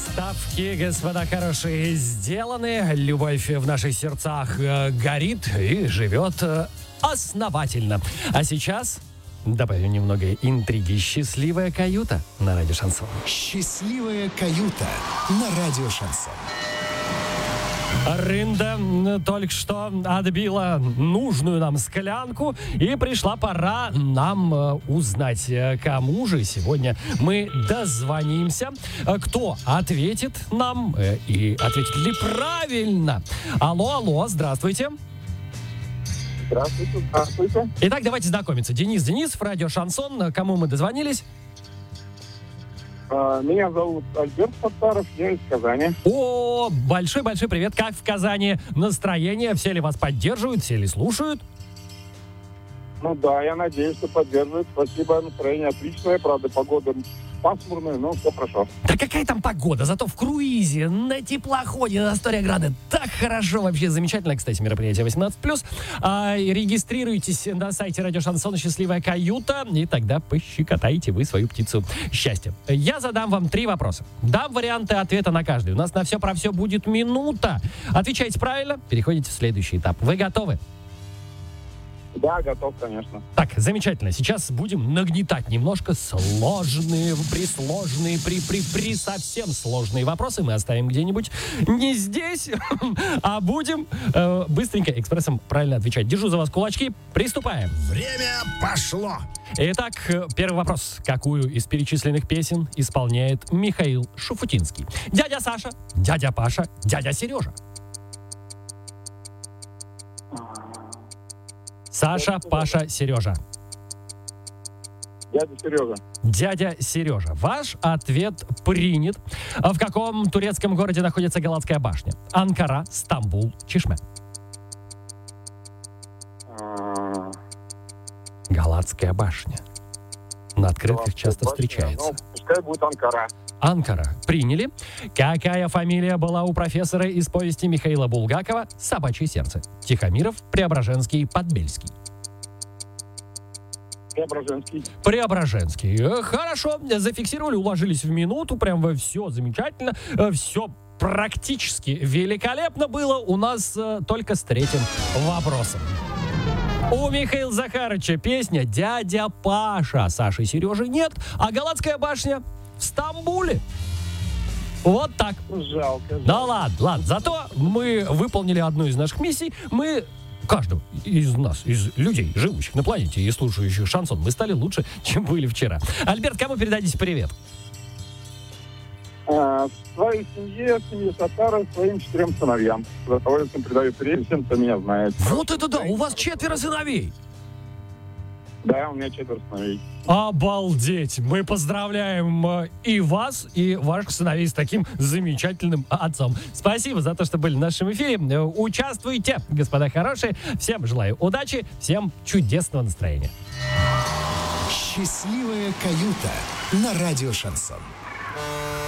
Ставки, господа хорошие, сделаны. Любовь в наших сердцах горит и живет основательно. А сейчас добавим немного интриги. Счастливая каюта на радио Шансон. Счастливая каюта на радио Шансон. Рында только что отбила нужную нам склянку, и пришла пора нам узнать, кому же сегодня мы дозвонимся, кто ответит нам и ответит ли правильно. Алло, здравствуйте. Здравствуйте. Итак, давайте знакомиться. Денис, радио Шансон. Кому мы дозвонились? Меня зовут Альберт Саттаров, я из Казани. О, большой-большой привет. Как в Казани настроение? Все ли вас поддерживают, все ли слушают? Ну да, я надеюсь, что поддерживают. Спасибо, настроение отличное. Правда, погода пасмурная, но все хорошо. Да какая там погода? Зато в круизе, на теплоходе, на Астория-Граде. Так хорошо, вообще замечательно. Кстати, мероприятие 18+. Регистрируйтесь на сайте радио Шансон «Счастливая каюта», и тогда пощекотаете вы свою птицу счастья. Я задам вам 3 вопроса. Дам варианты ответа на каждый. У нас на все про все будет минута. Отвечаете правильно, переходите в следующий этап. Вы готовы? Да, готов, конечно. Так, замечательно. Сейчас будем нагнетать немножко сложные, при совсем сложные вопросы. Мы оставим где-нибудь не здесь, а будем быстренько экспрессом правильно отвечать. Держу за вас кулачки. Приступаем. Время пошло. Итак, первый вопрос. Какую из перечисленных песен исполняет Михаил Шуфутинский? Дядя Саша, дядя Паша, дядя Сережа. Саша, Паша, Сережа. Дядя Сережа. Дядя Сережа. Ваш ответ принят. В каком турецком городе находится Галатская башня? Анкара, Стамбул, Чишме. Галатская башня. На открытках часто встречается. Ну, пускай будет Анкара. Анкара. Приняли. Какая фамилия была у профессора из повести Михаила Булгакова «Собачье сердце»? Тихомиров, Преображенский, Подбельский. Преображенский. Хорошо. Зафиксировали, уложились в минуту. Прям все замечательно. Все практически великолепно было. У нас только с 3-м вопросом. У Михаила Захаровича песня «Дядя Паша». Саши и Сережи нет. А Галатская башня в Стамбуле. Вот так. Жалко. Да ладно. Зато мы выполнили одну из наших миссий. Мы, каждого из нас, из людей, живущих на планете и слушающих шансон, мы стали лучше, чем были вчера. Альберт, кому передадите привет? Своей семье Саттаров, своим 4 сыновьям. С удовольствием передаю привет всем, кто меня знает. Вот это да! У вас 4 сыновей! Да, у меня 4 сыновей. Обалдеть! Мы поздравляем и вас, и ваших сыновей с таким замечательным отцом. Спасибо за то, что были в нашем эфире. Участвуйте, господа хорошие. Всем желаю удачи, всем чудесного настроения. Счастливая каюта на радио Шансон.